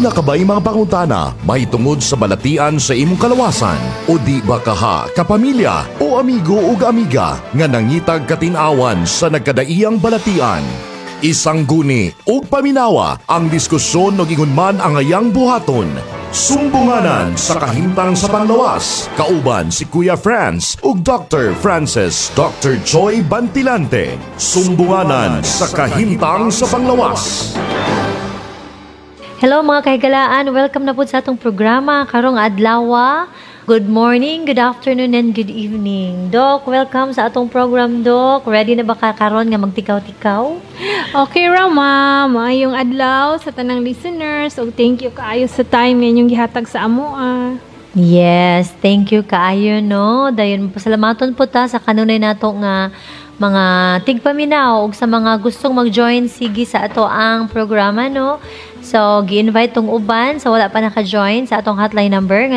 Aduna ka ba'y mga pangutana mahitungod sa balatian sa imong kalawasan? O di ba kaha, kapamilya o amigo o amiga nga nangitag katinawan sa nagkadaiyang balatian? Isang guni o paminawa ang diskusyon o gingunman ang ayang buhaton. Sumbunganan sa kahimtang sa panglawas. Kauban si Kuya Franz ug Dr. Francis Dr. Joy Bantilante. Sumbunganan sa kahimtang sa panglawas. Hello mga kahigalaan, welcome na po sa atong programa karong adlaw. Good morning, good afternoon, and good evening. Doc, welcome sa atong program, Doc. Ready na ba ka karon nga magtikaw-tikaw? Okay ra, ma'am. Maayong adlaw sa tanang listeners. O thank you kaayo sa time nga inyong gihatag sa amoa. Yes, thank you kaayo, no. Dayon pasalamaton po ta sa kanunay nato nga mga tigpaminaw ug sa mga gustong mag-join sige sa ato ang programa, no. So, gi-invite tong uban sa wala pa naka-join sa atong hotline number nga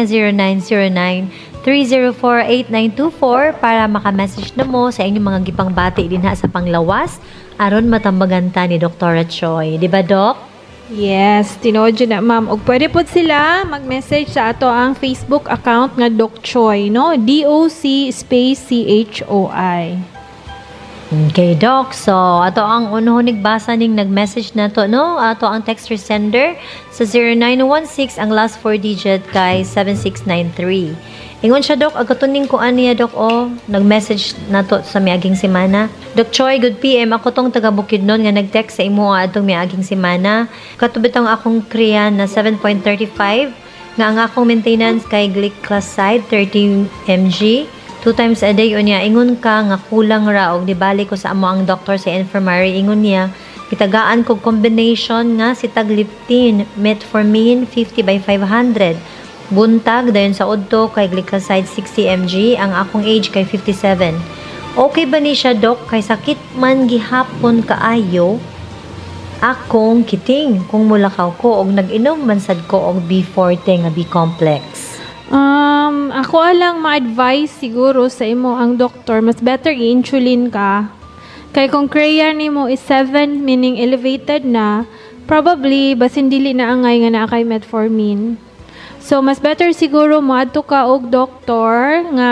0909-304-8924 para maka-message na mo sa inyong mga gipangbati dinha sa panglawas aron matambagan ta ni Dr. Choi. Di ba, Doc? Yes, tinuod yun na, ma'am. O pwede po sila mag-message sa ato ang Facebook account nga Doc Choi, no? DOC space CHOI. Okay, Doc. So, ato ang unuhunig basa ning nag-message na to, no? Ato ang texter sender sa 0916, ang last 4 digit kay 7693. Ingon siya, Doc, agatuning ko aniya, Doc, nag-message na to sa miaging semana. Doc Choi, good PM. Ako tong taga Bukidnon nga nag-text sa imo atong miaging semana. Katubitang akong kriyan na 7.35 nga ang akong maintenance kay glycoside 30 mg. 2 times a day unya ingon ka nga kulang ra og dibali ko sa amo ang doktor sa infirmary ingon niya gitagaan kog combination nga sitagliptin metformin 50 by 500 buntag dayon sa udto kay glycoside 60 mg ang akong age kay 57. Okay ba ni siya, Doc? Kay sakit man gihapon kaayo akong kiting kung mulakaw ko og nag-inom man sad ko og B40 nga B-complex. Ako alang ma-advise siguro sa imo ang doktor, mas better i-insulin ka. Kay kung creatinine nimo is 7, meaning elevated na, probably basin dili na angay nga naa kay metformin. So mas better siguro moadto ka og doktor nga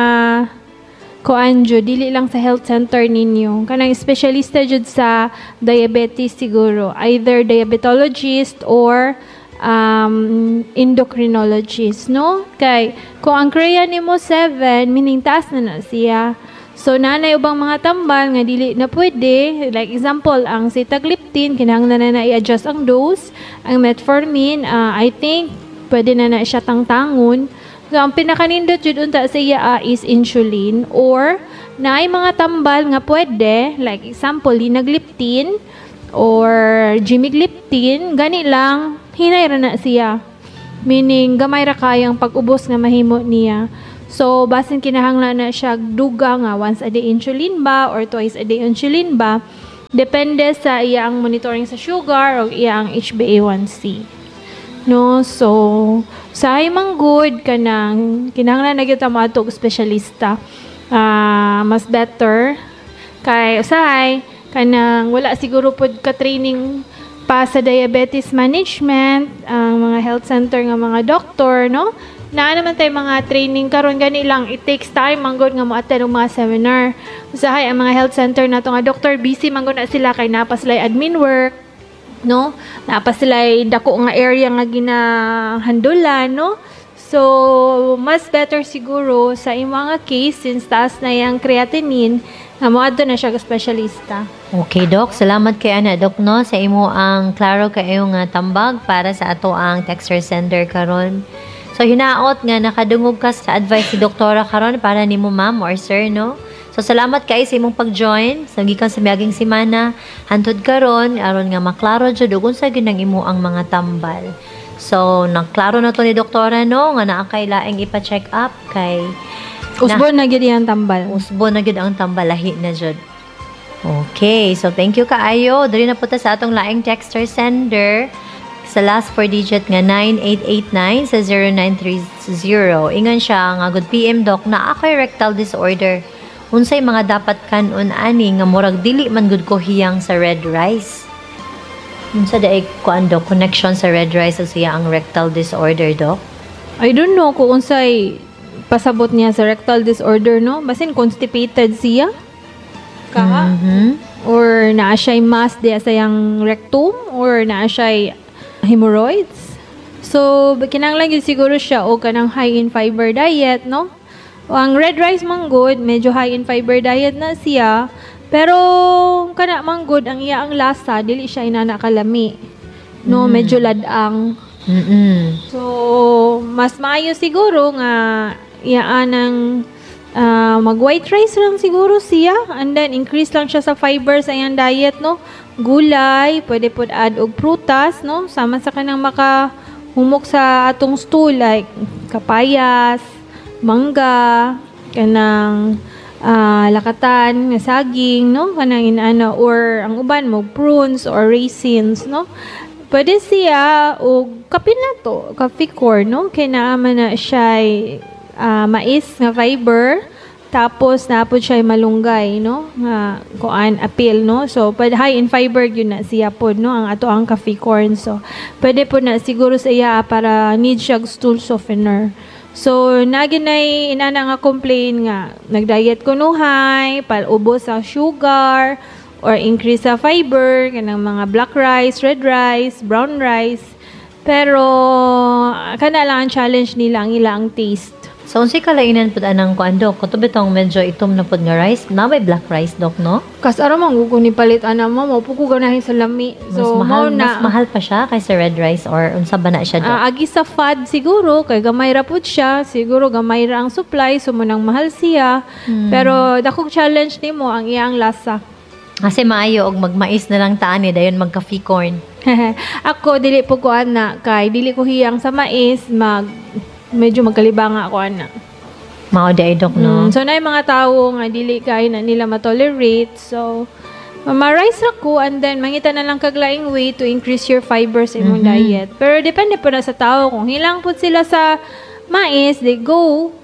kuan jud dili lang sa health center ninyo. Kanang espesyalista jud sa diabetes siguro, either diabetologist or endocrinologist, no? Kay, kung ang creatinine nimo 7, meaning taas na siya. So, nanay ubang mga tambal nga dili na pwede. Like example, ang sitagliptin, kinahanglan na i-adjust ang dose. Ang metformin, I think, pwede na siya tangtangon. So, ang pinakanindot jud unta sa iya is insulin or naay mga tambal nga pwede, like example, linagliptin or gimigliptin, gani lang, hinay ra na siya. Meaning, gamay ra kayang pag-ubos nga mahimo niya. So, basin kinahanglan na siya duga nga once a day insulin ba or twice a day insulin ba. Depende sa iyang monitoring sa sugar o iyang HbA1c. No, so, sa imong good kanang kinahanglan na gyud ta moadto og espesyalista. Mas better kay usahay kanang wala siguro pod ka training pa sa diabetes management, ang mga health center nga mga doktor, no? Na naman tayo mga training karon gani lang, it takes time manggod nga mo-attend og mga seminar. Usahay ang mga health center nato nga doktor busy manggod na sila kay napa sila admin work, no? Napa sila dako nga area nga ginahandulan, no? So, mas better siguro sa imong mga case since taas na yang creatinine nga moadto na siya ka specialista. Okay, Doc. Salamat kay ana, Doc, no, sa imo ang klaro kayo nga tambag para sa ato ang texter sender karon. So, hinaot nga nakadungog ka sa advice ni Doktora karon para nimo, ma'am or sir, no? So, salamat kay sa imong pag-join sa gikan sa miaging semana. Hantod karon aron nga maklaro jud ug unsa gyud ang imo ang mga tambal. So, naklaro na to ni Doktora, no, nga naa kay laing ipa-check up kay Usbon na gyud ang tambal. Usbon na gyud ang tambal, lahi na jud. Okay, so thank you kaayo. Diri na punta sa atong laing texter sender sa last 4 digit nga 9889 sa 0930. Ingon siya nga good PM, Doc, na ako'y rectal disorder. Unsay mga dapat kanon ani nga murag dili man gud ko hiyang sa red rice? Unsa daig kuan Dok, connection sa red rice ug siya ang rectal disorder, Dok? I don't know kung unsay pasabot niya sa rectal disorder, no? Basin constipated siya. Kaha? Or naa siya'y mass diya sa yang rectum or naa siya'y hemorrhoids. So, kinahanglan gyud siguro siya o kanang high in fiber diet, no? O ang red rice manggod, medyo high in fiber diet na siya. Pero kana manggod ang iya ang lasa dili siya inana kalami. No, medyo ladang. So, mas maayo siguro nga iyaan ng mag-white rice lang siguro siya and then increase lang siya sa fiber sa iyang diet, no? Gulay, pwede po add og prutas, no? Sama sa kanang humok sa atong stool like kapayas, mangga, kanang lakatan, nga saging, no? Kanang inana or ang uban mo prunes or raisins, no? Pwede siya o kape na to, coffee corn, no? Kaya naaman na siya mais nga fiber, tapos napod siya malunggay, no? Nga kuan apil, no? So pwede high in fiber yun na siya pod, no? Ang ato ang coffee corn. So pwede po na siguro sa iya para need siya stool softener. So naginay inana nga complain nga nag-diet kunuhay, palubos sa sugar or increase sa fiber kanang mga black rice, red rice, brown rice. Pero kana lang ang challenge nila ang ilang taste. So, unsay kalainan pud anang kuan Dok? Kuto bitong medyo itom na pud nga rice. Na may black rice, Dok, no? Kas ara man gugo ni palit ana mo, maupo ko ganahin sa lami. So Mas mahal pa siya kaysa red rice or unsa ba na siya, Dok? agi sa fad siguro kay gamay ra pud siya, siguro gamay ra ang supply so munang mahal siya. Pero dakog challenge nimo ang iyang lasa. Kasi maayo og magmais na lang taan ni dayon magka-coffee corn. Ako dili po ko ana kay dili ko hiyang sa mais medyo magkalibanga ako ana. Mao di ay, Dok, no? So na yung mga tao nga dili kay na nila ma-tolerate. So ma-rice ra ko and then mangita na lang kaglaing way to increase your fibers sa imong diet. Pero depende po na sa tao kung hilang po sila sa mais, they go.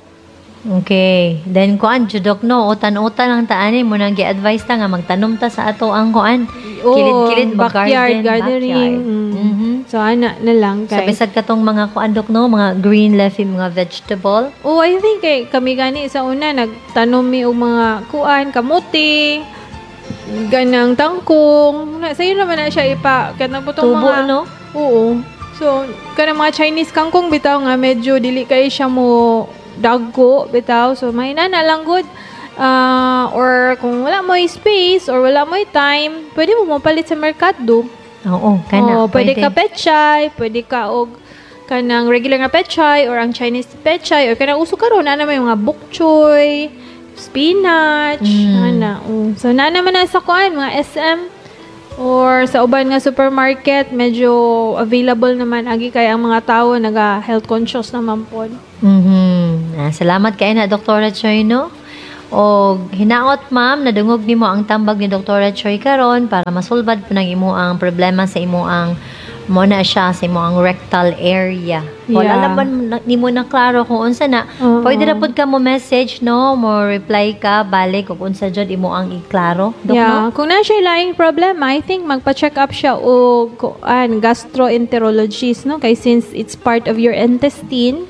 Okay. Then kuan Dok, no? Utan-utan lang taani mo nang gi-advise ta nga magtanom ta sa ato ang kuan. Kilid-kilid backyard gardening. So ana na lang So, kay. bisag katong mga kuan Dok, no? Mga green leafy, mga vegetable. Oh, I think kami gani sa una nagtanom mi og mga kuan, kamuti, ganang tangkong. Sa'yo naman na siya kanang putong Tubo, mga no? Oo. So kanang mga Chinese kangkong bitaw nga medyo dili kay siya mo dagko bitaw. So may na lang good. Or kung wala mo space or wala mo time, pwede mo mapalit sa merkado. Oo, kana. Pwede ka pechay, pwede ka og kanang regular nga pechay or ang Chinese pechay or kanang uso karon na may mga bok choy, spinach, ana. So na naman na sa kuan mga SM or sa uban nga supermarket medyo available naman agi kay ang mga tao naga health conscious naman pod. Salamat kay na Dr. Choy, no? O hinaot ma'am, nadungog nimo ang tambag ni Dr. Choy karon para masulbad po ng imo ang problema sa imo ang mo na siya sa imo ang rectal area. Wala laban nimo na klaro kung unsa na. Pwede ra pud ka mo message, no? Mo reply ka balik kung unsa jud imo ang iklaro, Dok, no? Kung na siya laing problema, I think magpa-check up siya o gastroenterologist, no? Kay since it's part of your intestine,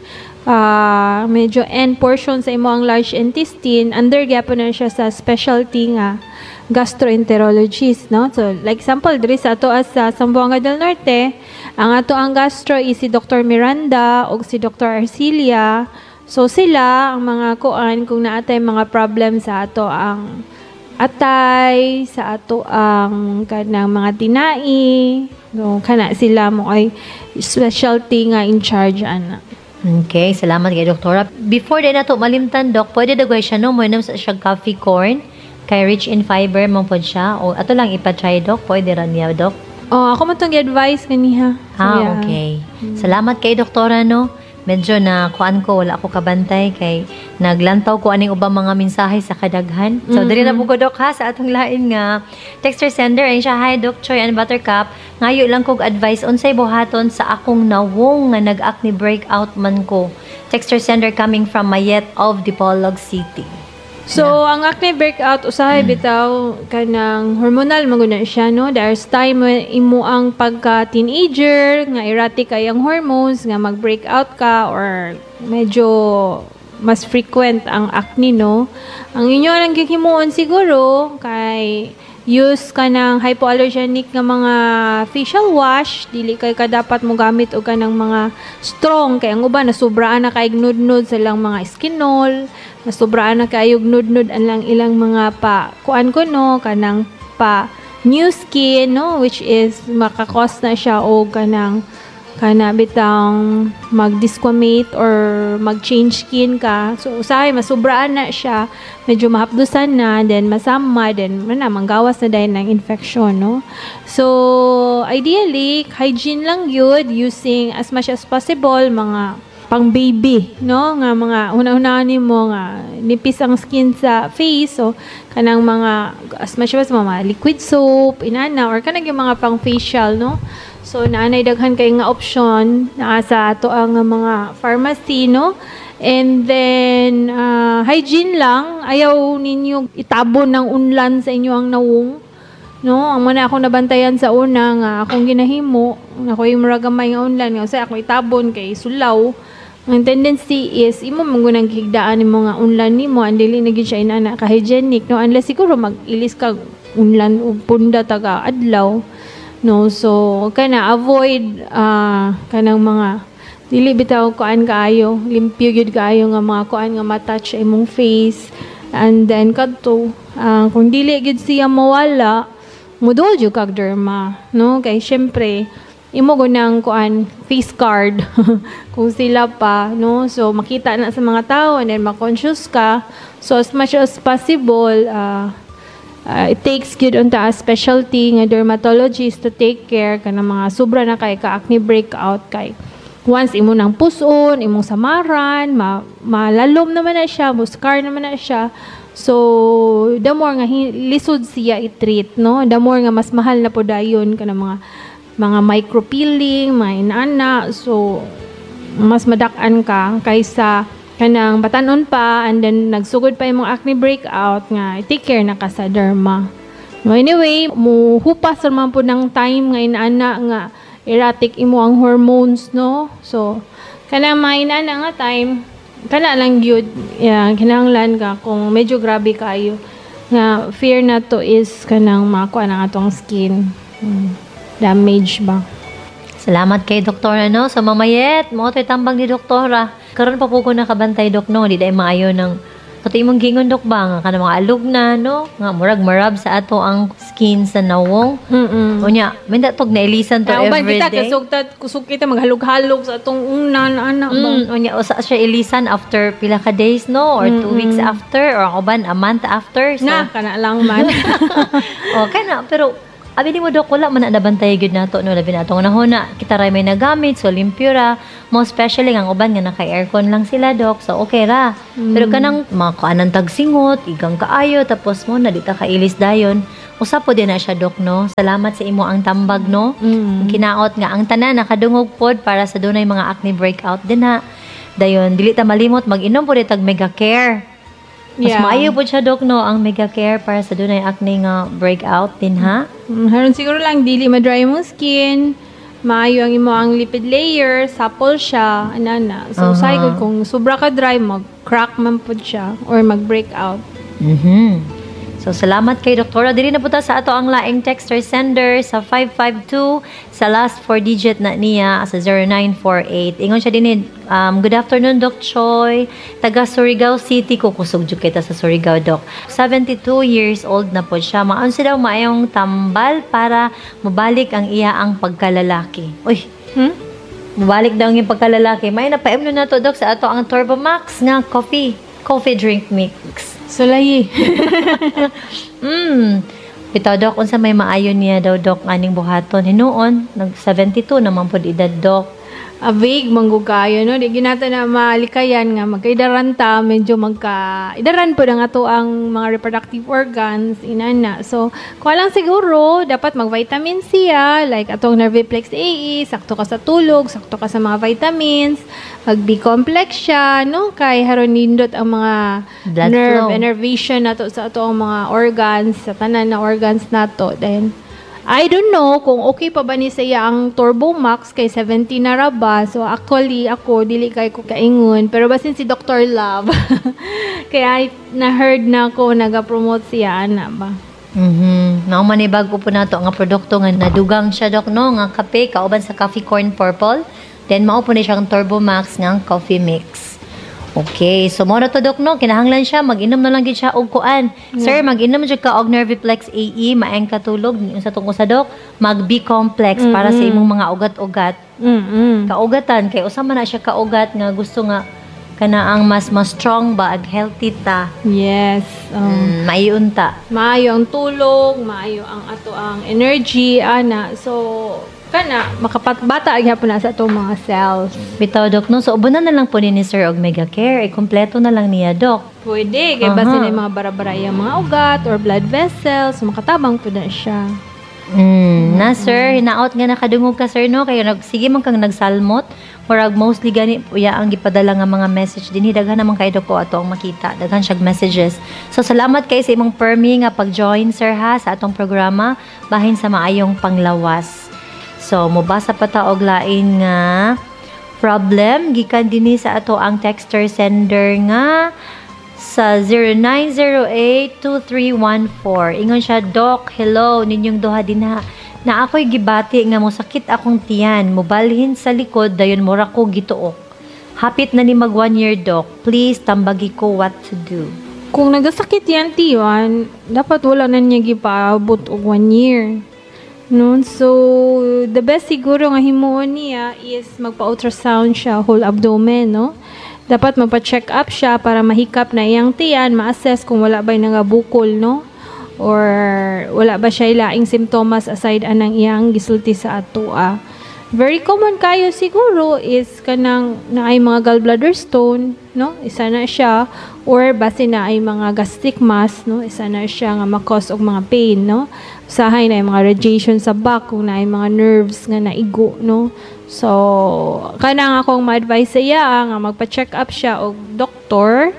medyo end portion sa imo ang large intestine, under gyapon na siya sa specialty nga gastroenterologist, no? So, like example, diri sa ato sa Zamboanga del Norte, ang ato ang gastro is si Dr. Miranda o si Dr. Arcilia. So, sila ang mga kuan kung naatay mga problem sa ato ang atay, sa ato ang kanang mga tinai. No, kana sila mo ay specialty nga in charge ana. Okay, salamat kay Doktora. Before din nato malimtan, Dok, pwede dagway siya, no? Mo sa siya coffee corn, kay rich in fiber man pod siya. O ato lang ipa-try, Dok. Pwede ra niya, Dok. Ako mo itong advice ganiha. Okay. Salamat kay Doktora, no? Medyo na kuan ko, wala ako kabantay kay naglantaw ko aning ubang mga mensahe sa kadaghan. So, diri na po ko, Dok, ha, sa atong lain nga texter sender. Ayun siya, hi, Doc Choy and Buttercup. Ngayon lang kog advice, unsay buhaton sa akong nawong nga nag-acne breakout man ko. Texter sender coming from Mayet of Dipolog City. So, ang acne breakout, usahay bitaw, kanang hormonal maguna siya, no? There's time when imo ang pagka-teenager, nga erratic kay ang hormones, nga mag-breakout ka, or medyo mas frequent ang acne, no? Ang inyo lang gihimuon siguro, kay use ka ng hypoallergenic nga mga facial wash, dili kay ka dapat mo gamit og kanang mga strong kay ang uban nasubraan na kay gnudnud sa lang mga skinol, nasubraan na kay gnudnud ang lang ilang mga pa kuan ko no kanang pa new skin no, which is makakos na siya og kanang kana bitang mag-disquamate or mag-change skin ka. So, usahay, masubraan na siya. Medyo mahapdusan na, then masama, then manggawas na dahil ng infection, no? So, ideally, hygiene lang yun, using as much as possible, mga pang baby, no? Nga mga una-unahan mo nga nipis ang skin sa face, so kanang mga as much as mga liquid soap, inana, or kanang yung mga pang facial, no? So, naanay daghan kay nga option na sa ato ang mga pharmacy, no? And then, hygiene lang. Ayaw ninyo itabon ng unlan sa inyo ang nawong. No? Ang muna akong nabantayan sa una nga akong ginahimo. Ako yung maragamay nga unlan. Kasi ako itabon kay sulaw. Ang tendency is, imo manggunang higdaan mo nga unlan ni mo. Andili na siya inana ka-hygienic. No? Unless siguro mag-ilis ka unlan o punda taga adlaw. No, so kana avoid kanang mga dili bitaw kuan kaayo, limpyo gyud kaayo nga mga kuan nga ma-touch imong face. And then kadto kung dili gyud siya mawala, mudol jud kag derma, no? Kay syempre imo gunang kuan face card kung sila pa, no? So makita na sa mga tao and then ma-conscious ka. So as much as possible it takes good unta a specialty nga dermatologist to take care kana mga sobra na kay ka acne breakout kay once imo nang puson, imong samaran, malalom naman na siya, scar naman na siya. So the more nga lisod siya i-treat, no? The more nga mas mahal na po dayon kana mga micropeeling, mga inana. So mas madak-an ka kaysa kanang batanon pa and then nagsugod pa imong acne breakout nga take care na ka sa derma. No, anyway, muhupas naman po ng time nga inaana nga erratic imo ang hormones, no? So kanang mga inaana nga time kana lang gyud kinahanglan ka kung medyo grabe kayo nga fear na to is kanang makuha na atong skin damage ba. Salamat kay doktora, no? So, mamayet, mo to'y tambang ni doktora. Karon pa po ko nakabantay, dok, no? Di dahil maayo ng kato imong gingon, dok, ba? Nga ka mga alog na, no? Nga murag-marab sa ato ang skin sa nawong. Unya, may datog na ilisan to everyday. Kita, kusog kita maghalog-halog sa atong unan, anak ba? Unya, usa siya ilisan after pila ka days, no? Or 2 weeks after, or ako ba, a month after. So, kana lang man. Okay na, pero abi ni mo, dok, wala man na nabantay gyud nato, no? Labi na itong nahuna kita ray may nagamit, so limpyo ra, mo especially ang uban nga naka-aircon lang sila, dok, so okay ra. Pero kanang mga kaanan tagsingot, igang kaayo, tapos mo na di ta kailis dayon, usa po din na siya, dok, no? Salamat sa imo ang tambag, no? Kinaot nga ang tanan nakadungog pod para sa dunay mga acne breakout din ha. Dayon dili ta malimot mag-inom po tag Mega Care. Mas maayo po siya, dok, no, ang Mega Care para sa dunay acne nga breakout din ha. Haron siguro lang dili ma-dry mo skin, maayo ang imo ang lipid layer, supple siya, anana. So cycle kung sobra ka dry, mag-crack man pud siya or mag-breakout. So, salamat kay doktora. Dili na po ta sa ato ang laing text or sender sa 552 sa last 4 digit na niya sa 0948. Ingon siya din, good afternoon, Doc Choi. Taga Surigao City ko. Kusog jud kita sa Surigao, Doc. 72 years old na po siya. Maon siya daw maayong tambal para mabalik ang iya ang pagkalalaki. Uy, mabalik daw ang pagkalalaki. May napaimno na to, Doc, sa ato ang Turbo Max nga coffee drink mix. Sulayi. Bitaw, Dok, unsa may maayo niya daw, Dok, aning buhaton. Hinuon, nag-72 naman po edad, Dok. vague manggugayo no di ginata na malikayan nga magkaidaran ta medyo idaran po ang ato ang mga reproductive organs inana so kuha lang siguro dapat mag vitamin C like atong Nerviplex AE sakto ka sa tulog sakto ka sa mga vitamins mag B complex siya no kay haron nindot ang mga Blood nerve flow. innervation nato sa ato ang mga organs sa tanan na organs nato then I don't know kung okay pa ba ni siya ang Turbo Max kay 70 na ra ba. So actually ako dili kay ko kaingon pero basin si Dr. Love. Kaya na-heard na ko naga-promote siya ana ba. Mao man ni bago po nato nga produkto nga nadugang siya dok no nga kape kauban sa coffee corn purple. Then mao po ni siyang Turbo Max nga coffee mix. Okay, so mo na to dok no, kinahanglan siya mag-inom na lang gid siya og kuan. Sir, mag-inom jud ka og Nerviplex AE, maayong katulog sa tungkol sa dok, mag B complex para sa imong mga ugat-ugat. Kaugatan kay usa man na siya kaugat nga gusto nga kana ang mas strong ba ag healthy ta. Yes. Maiunta. Maayo ang tulog, maayo ang ato ang energy ana. So kana makapatbata gyapon na sa atong mga cells. Bitaw dok no, so ubunan na lang po ni Sir og Mega Care, kompleto na lang niya dok. Pwede kay basin ay mga bara-baraya mga ugat or blood vessels, makatabang pud na siya. Na sir, hinaot nga nakadungog ka sir no, kayo sige man kang nagsalmot, murag mostly gani uya ang gipadala nga mga message dinhi daghan naman kay dok ko ato ang makita, daghan siyag messages. So salamat kay sa imong permi nga pag-join sir ha sa atong programa bahin sa maayong panglawas. So, mubasa pa ta og lain nga problem gikan dinhi sa ato ang texter sender nga sa 0908-2314. Ingon siya, Doc, hello, ninyong duha dinha. Na ako'y gibati nga mo sakit akong tiyan, mubalhin sa likod dayon mura ko gituok. Hapit na ni mag 1 year, Doc. Please tambagi ko what to do. Kung nagasakit yan tiyan, dapat wala na niya gipaabot og 1 year. No, so the best siguro nga himuon niya is magpa-ultrasound siya whole abdomen, no? Dapat magpa-check up siya para mahikap na iyang tiyan, ma-assess kung wala ba nagabukol, no? Or wala ba siya ilaing symptoms aside anang iyang gisulti sa atua. Very common kayo siguro is kanang naay mga gallbladder stone, no? Isa na siya or base na ay mga gastric mass, no? Isa na siya nga ma-cause og mga pain, no? Usahay na ay mga radiation sa back kung naay mga nerves nga naigo, no? So, kanang akong ma-advise sa iya nga magpa-check up siya og doktor.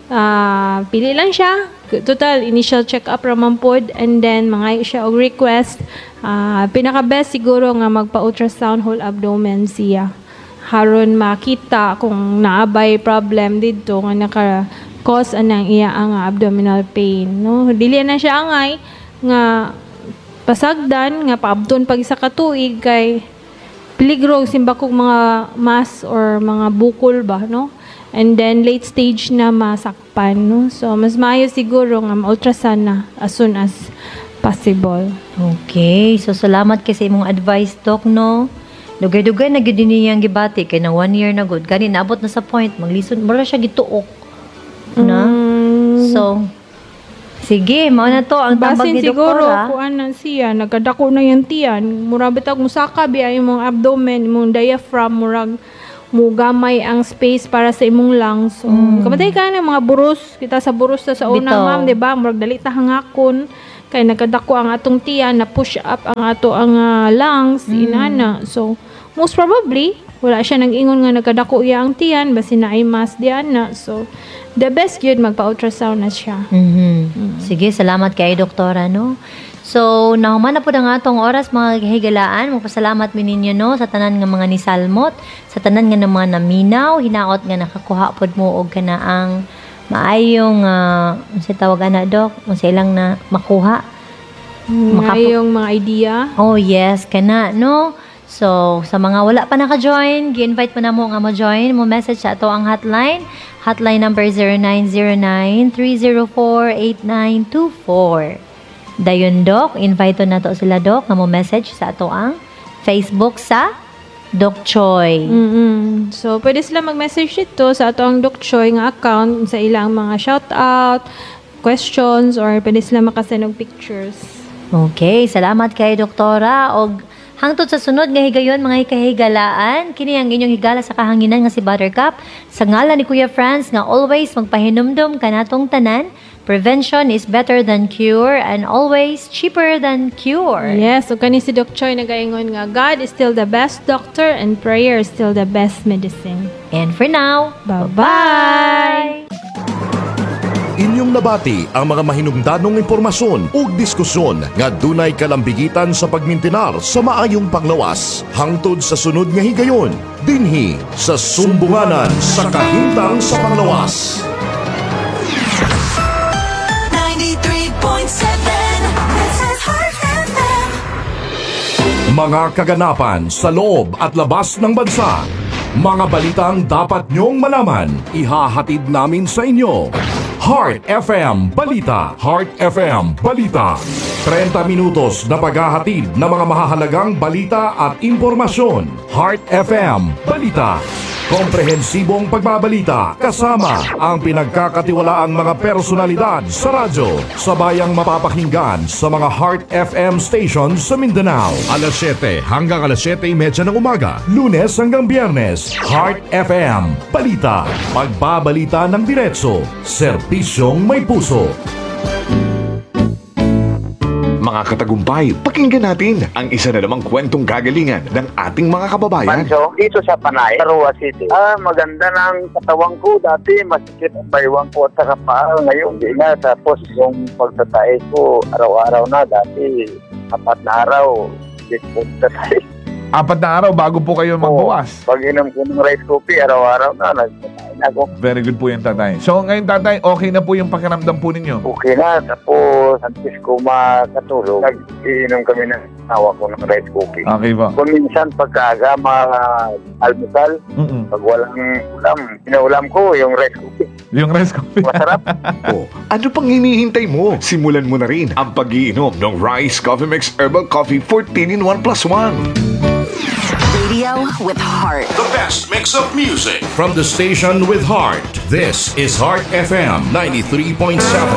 Pili lang siya. Total, initial check-up raman pod and then mga siya og request. Pinaka-best siguro nga magpa-ultrasound whole abdomen siya. Haron makita kung naabay problem dito nga naka-cause anang iya ang abdominal pain. No? Dili na siya angay nga pasagdan nga paabton pag isa ka tuig kay peligro simba kog mga mass or mga bukol ba, no? And then late stage na masakpan, no? So mas maayo siguro nga ma-ultrasound na as soon as possible. Okay, so salamat kay sa imong advice, Doc, no? Dugay-dugay na gyud niyang gibati kay na 1 year na gud. Gani naabot na sa point maglisod mura siya gituok. Na? So sige, mao na to ang tambag Basin ni siguro doktora. kung anan siya, nagkadako na yung tiyan, mura bitag musaka biya imong abdomen, imong diaphragm, murag mugamay ang space para sa imong lungs. So, kamatay ka na mga buros, kita sa buros sa una, Bitaw. ma'am, di ba? Murag dali ta hangakon, kay nagkadako ang atong tiyan, na push up ang ato ang lungs, inana. So, most probably, wala siya nag-ingon nga nagkadako iya ang tiyan, basi na ay mas diyan na. So, the best yun, magpa-ultrasound na siya. Sige, salamat kay doktora, no? So, nahuman na po na nga atong oras mga kahigalaan. Magpasalamat mi ninyo, no? Sa tanan nga mga nisalmot, sa tanan nga ng mga naminaw, hinaot nga nakakuha pod mo og kana ang maayong, unsa tawagan na, Dok? Unsa ilang na makuha? Ngayong mga idea. Oh, yes, kana, no? So, sa mga wala pa naka-join, gi-invite mo na mo nga mo-join, mo message sa ato ang hotline. Hotline number 0909-304-8924. Dayon, Doc, invite na to sila, Doc, nga mo message sa ato ang Facebook sa Doc Choi. So, pwede sila mag-message dito sa ato ang Doc Choi nga account sa ilang mga shoutout, questions, or pwede sila makasend og pictures. Okay, salamat kay Doktora og Hangtod sa sunod nga higayon mga hikahigalaan, kini ang inyong higala sa kahanginan nga si Buttercup. Sa ngalan ni Kuya Franz nga always magpahinumdum kanatong tanan, prevention is better than cure and always cheaper than cure. Yes, o kani si Doc Choi nagaingon nga God is still the best doctor and prayer is still the best medicine. And for now, Bye-bye! Inyong nabati ang mga mahinungdanong impormasyon ug diskusyon nga dunay kalambigitan sa pagmintinar sa maayong panglawas. Hangtod sa sunod nga higayon, dinhi sa sumbunganan sa kahintang sa panglawas. 93.7 This is Heart FM. Mga kaganapan sa loob at labas ng bansa. Mga balitang dapat nyong malaman, ihahatid namin sa inyo. Heart FM Balita. Heart FM Balita. 30 minutos na paghahatid ng mga mahahalagang balita at impormasyon. Heart FM Balita. Komprehensibong pagbabalita kasama ang pinagkakatiwalaang mga personalidad sa radyo. Sabayang mapapakinggan sa mga Heart FM stations sa Mindanao. Alas 7 hanggang alas 7:30 ng umaga. Lunes hanggang Biyernes. Heart FM Balita. Pagbabalita ng diretso. Serbisyong may puso. Mga katagumpay, pakinggan natin ang isa na namang kwentong kagalingan ng ating mga kababayan. Manso, dito sa Panay, Arua City. Maganda ng katawang ko. Dati masikip ang baywang ko at saka paa. Ngayon, di na. Tapos yung pagtatay ko, araw-araw na. Dati, 4 na araw, di po tatay. 4 na araw bago po kayo magbawas. Pag inom ko ng rice coffee, araw-araw na. Nagtatay na ako. Very good po yung tatay. So ngayon tatay, okay na po yung pakiramdam po ninyo? Okay na. Tapos, antes ko makatulog, nag-iinom kami ng awa ko ng rice coffee. Okay po. Kung minsan, pagkaaga, almusal, pag walang ulam, pinaulam ko yung rice coffee. Yung rice coffee. Masarap. O, ano pang hinihintay mo? Simulan mo na rin ang pag-iinom ng Rice Coffee Mix Herbal Coffee 14-in-1 + 1. Radio with heart. The best mix of music from the station with heart. This is Heart FM 93.7.